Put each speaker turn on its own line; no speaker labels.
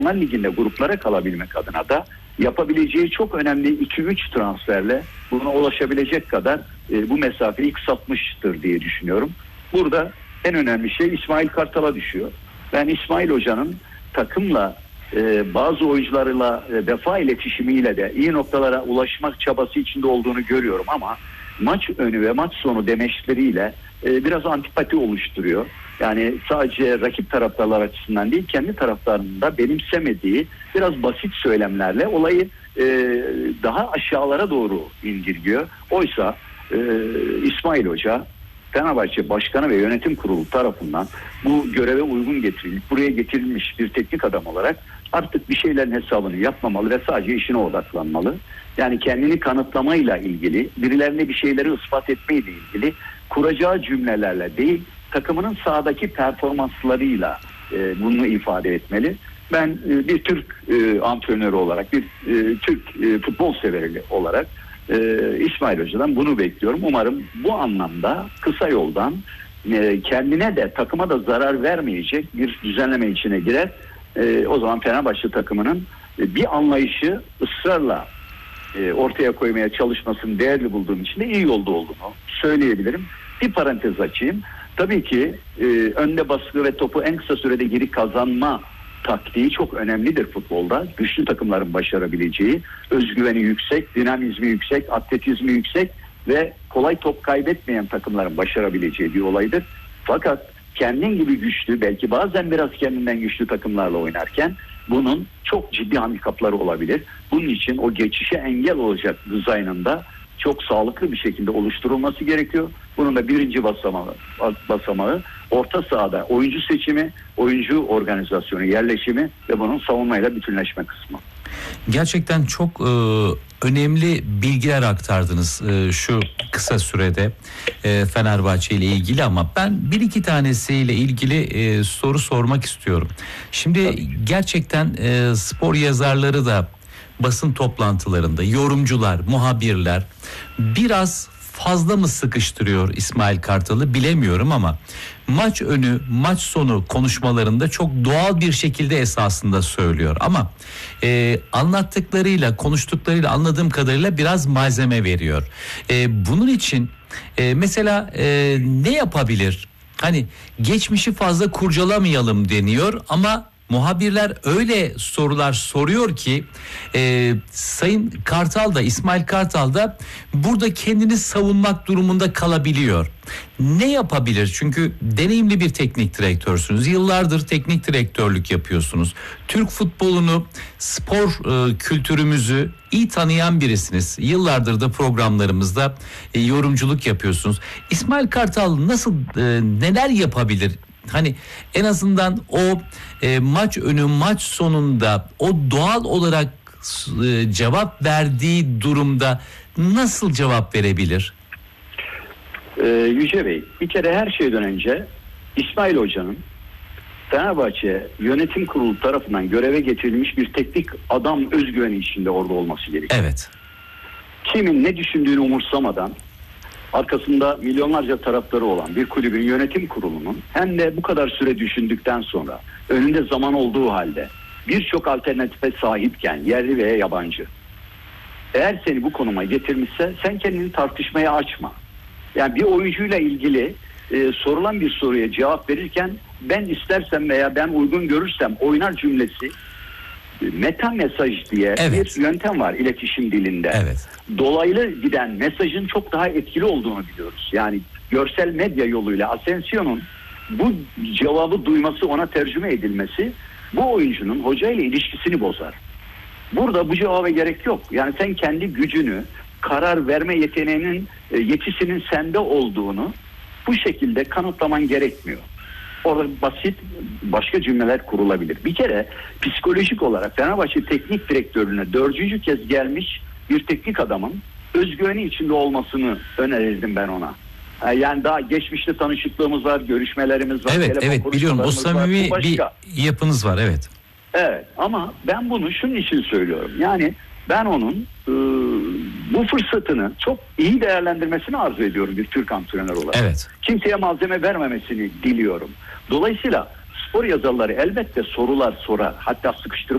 Liginde gruplara kalabilmek adına da yapabileceği çok önemli 2-3 transferle buna ulaşabilecek kadar bu mesafeyi kısaltmıştır diye düşünüyorum. Burada en önemli şey İsmail Kartal'a düşüyor. Ben İsmail Hoca'nın takımla bazı oyuncularla vefa iletişimiyle de iyi noktalara ulaşmak çabası içinde olduğunu görüyorum ama maç önü ve maç sonu demeçleriyle biraz antipati oluşturuyor. Yani sadece rakip taraftarlar açısından değil, kendi taraftarının da benimsemediği biraz basit söylemlerle olayı daha aşağılara doğru indirgiyor. Oysa İsmail Hoca, Fenerbahçe Başkanı ve Yönetim Kurulu tarafından bu göreve uygun getirilip buraya getirilmiş bir teknik adam olarak artık bir şeylerin hesabını yapmamalı ve sadece işine odaklanmalı. Yani kendini kanıtlamayla ilgili, birilerine bir şeyleri ispat etmeyle ilgili kuracağı cümlelerle değil, takımının sahadaki performanslarıyla bunu ifade etmeli. Ben bir Türk antrenörü olarak, bir Türk futbol severi olarak İsmail Hoca'dan bunu bekliyorum. Umarım bu anlamda kısa yoldan kendine de takıma da zarar vermeyecek bir düzenleme içine girer. O zaman Fenerbahçe takımının bir anlayışı ısrarla ortaya koymaya çalışmasını değerli bulduğum için de iyi yolda olduğunu söyleyebilirim. Bir parantez açayım. Tabii ki önde baskı ve topu en kısa sürede geri kazanma taktiği çok önemlidir futbolda. Güçlü takımların başarabileceği, özgüveni yüksek, dinamizmi yüksek, atletizmi yüksek ve kolay top kaybetmeyen takımların başarabileceği bir olaydır. Fakat kendin gibi güçlü, belki bazen biraz kendinden güçlü takımlarla oynarken bunun çok ciddi handikapları olabilir. Bunun için o geçişe engel olacak dizaynında çok sağlıklı bir şekilde oluşturulması gerekiyor. Bunun da birinci basamağı orta sahada oyuncu seçimi, oyuncu organizasyonu, yerleşimi ve bunun savunmayla bütünleşme kısmı.
Gerçekten çok önemli bilgiler aktardınız şu kısa sürede Fenerbahçe ile ilgili ama ben bir iki tanesiyle ilgili soru sormak istiyorum. Şimdi gerçekten spor yazarları da basın toplantılarında yorumcular, muhabirler biraz fazla mı sıkıştırıyor İsmail Kartal'ı bilemiyorum ama maç önü, maç sonu konuşmalarında çok doğal bir şekilde esasında söylüyor. Ama anlattıklarıyla, konuştuklarıyla anladığım kadarıyla biraz malzeme veriyor. Bunun için mesela ne yapabilir? Hani geçmişi fazla kurcalamayalım deniyor ama muhabirler öyle sorular soruyor ki Sayın Kartal da, İsmail Kartal da burada kendini savunmak durumunda kalabiliyor. Ne yapabilir? Çünkü deneyimli bir teknik direktörsünüz. Yıllardır teknik direktörlük yapıyorsunuz. Türk futbolunu, spor kültürümüzü iyi tanıyan birisiniz. Yıllardır da programlarımızda yorumculuk yapıyorsunuz. İsmail Kartal nasıl, neler yapabilir? Hani en azından o maç önü maç sonunda o doğal olarak cevap verdiği durumda nasıl cevap verebilir?
Yüce Bey, bir kere her şeyden önce İsmail Hoca'nın Fenerbahçe Yönetim Kurulu tarafından göreve getirilmiş bir teknik adam özgüveni içinde orada olması gerekiyor.
Evet.
Kimin ne düşündüğünü umursamadan arkasında milyonlarca taraftarı olan bir kulübün yönetim kurulunun hem de bu kadar süre düşündükten sonra önünde zaman olduğu halde birçok alternatife sahipken yerli veya yabancı eğer seni bu konuma getirmişse sen kendini tartışmaya açma. Yani bir oyuncuyla ilgili sorulan bir soruya cevap verirken ben istersem veya ben uygun görürsem oynar cümlesi meta mesaj diye bir yöntem var iletişim dilinde.
Evet.
Dolaylı giden mesajın çok daha etkili olduğunu biliyoruz. Yani görsel medya yoluyla Asensio'nun bu cevabı duyması, ona tercüme edilmesi bu oyuncunun hocayla ilişkisini bozar. Burada bu cevaba gerek yok. Yani sen kendi gücünü, karar verme yeteneğinin, yetisinin sende olduğunu bu şekilde kanıtlaman gerekmiyor. Orada basit başka cümleler kurulabilir. Bir kere psikolojik olarak Fenerbahçe teknik direktörlüğüne 4. kez gelmiş bir teknik adamın özgüveni içinde olmasını önerirdim ben ona. Yani daha geçmişte tanışıklığımız var, görüşmelerimiz var.
Evet biliyorum, o samimi bir yapınız var, evet.
Evet ama ben bunu şunun için söylüyorum. Yani ben onun bu fırsatını çok iyi değerlendirmesini arzu ediyorum bir Türk antrenör olarak.
Evet.
Kimseye malzeme vermemesini diliyorum. Dolayısıyla spor yazarları elbette sorular sorar. Hatta sıkıştırma